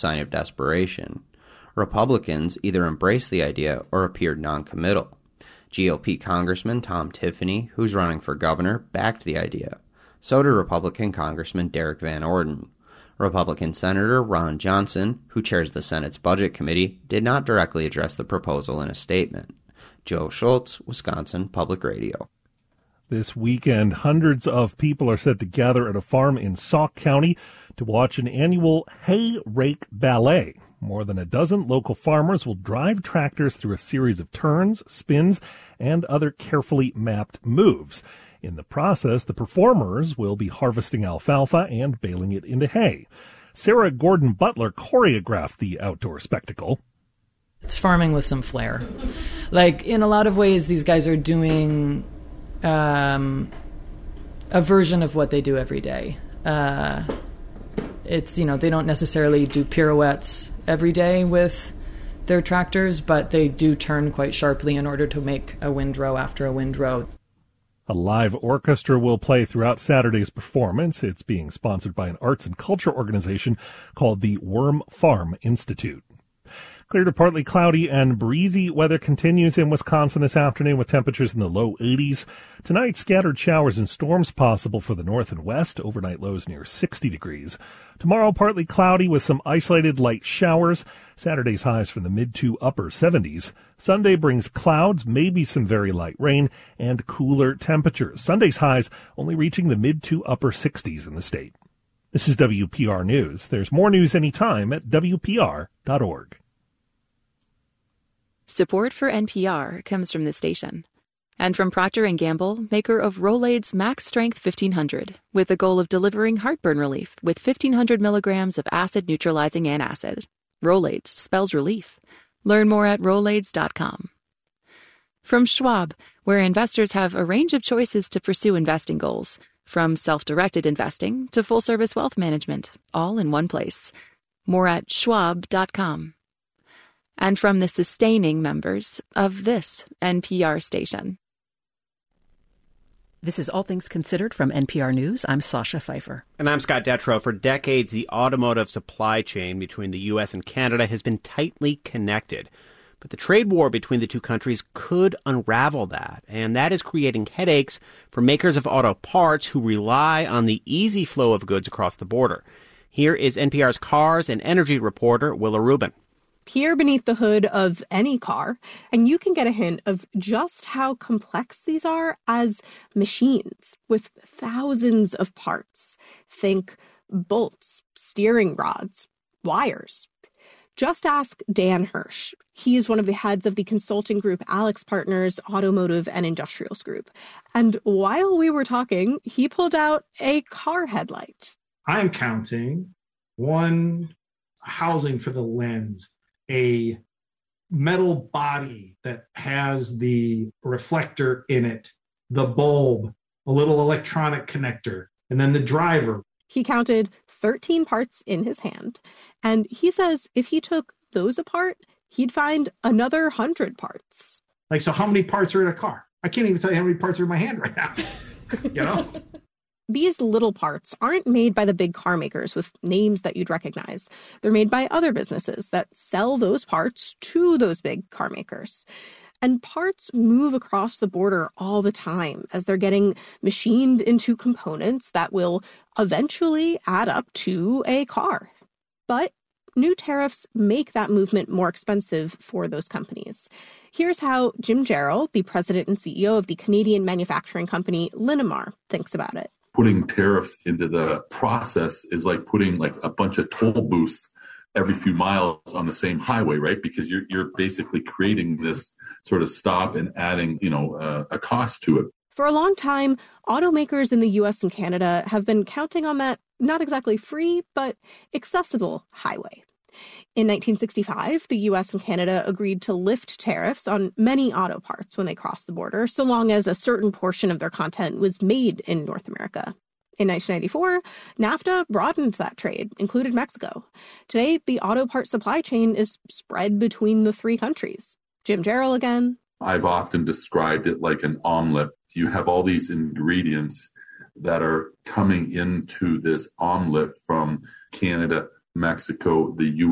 sign of desperation. Republicans either embraced the idea or appeared noncommittal. GOP Congressman Tom Tiffany, who's running for governor, backed the idea. So did Republican Congressman Derek Van Orden. Republican Senator Ron Johnson, who chairs the Senate's Budget Committee, did not directly address the proposal in a statement. Joe Schultz, Wisconsin Public Radio. This weekend, hundreds of people are set to gather at a farm in Sauk County to watch an annual hay rake ballet. More than a dozen local farmers will drive tractors through a series of turns, spins, and other carefully mapped moves. In the process, the performers will be harvesting alfalfa and baling it into hay. Sarah Gordon Butler choreographed the outdoor spectacle. It's farming with some flair. Like, in a lot of ways, these guys are doing a version of what they do every day. It's, they don't necessarily do pirouettes every day with their tractors, but they do turn quite sharply in order to make a windrow after a windrow. A live orchestra will play throughout Saturday's performance. It's being sponsored by an arts and culture organization called the Worm Farm Institute. Clear to partly cloudy and breezy weather continues in Wisconsin this afternoon with temperatures in the low 80s. Tonight, scattered showers and storms possible for the north and west. Overnight lows near 60 degrees. Tomorrow, partly cloudy with some isolated light showers. Saturday's highs from the mid to upper 70s. Sunday brings clouds, maybe some very light rain, and cooler temperatures. Sunday's highs only reaching the mid to upper 60s in the state. This is WPR News. There's more news anytime at WPR.org. Support for NPR comes from the station and from Procter & Gamble, maker of Rolaids Max Strength 1500, with the goal of delivering heartburn relief with 1,500 milligrams of acid-neutralizing antacid. Rolaids spells relief. Learn more at Rolaids.com. From Schwab, where investors have a range of choices to pursue investing goals, from self-directed investing to full-service wealth management, all in one place. More at Schwab.com. And from the sustaining members of this NPR station. This is All Things Considered from NPR News. I'm Sasha Pfeiffer. And I'm Scott Detrow. For decades, the automotive supply chain between the U.S. and Canada has been tightly connected. But the trade war between the two countries could unravel that. And that is creating headaches for makers of auto parts who rely on the easy flow of goods across the border. Here is NPR's cars and energy reporter, Willa Rubin. Peer beneath the hood of any car, and you can get a hint of just how complex these are as machines with thousands of parts. Think bolts, steering rods, wires. Just ask Dan Hirsch. He is one of the heads of the consulting group AlixPartners Automotive and Industrials Group. And while we were talking, he pulled out a car headlight. I'm counting one housing for the lens, a metal body that has the reflector in it, the bulb, a little electronic connector, and then the driver. He counted 13 parts in his hand, and he says if he took those apart, he'd find another 100 parts. Like, so how many parts are in a car? I can't even tell you how many parts are in my hand right now, you know? These little parts aren't made by the big car makers with names that you'd recognize. They're made by other businesses that sell those parts to those big car makers. And parts move across the border all the time as they're getting machined into components that will eventually add up to a car. But new tariffs make that movement more expensive for those companies. Here's how Jim Jarrell, the president and CEO of the Canadian manufacturing company Linamar, thinks about it. Putting tariffs into the process is like putting like a bunch of toll booths every few miles on the same highway, right? Because you're basically creating this sort of stop and adding, a cost to it. For a long time, automakers in the U.S. and Canada have been counting on that not exactly free, but accessible highway. In 1965, the U.S. and Canada agreed to lift tariffs on many auto parts when they crossed the border, so long as a certain portion of their content was made in North America. In 1994, NAFTA broadened that trade, included Mexico. Today, the auto part supply chain is spread between the three countries. Jim Jarrell again. I've often described it like an omelet. You have all these ingredients that are coming into this omelet from Canada, Mexico, the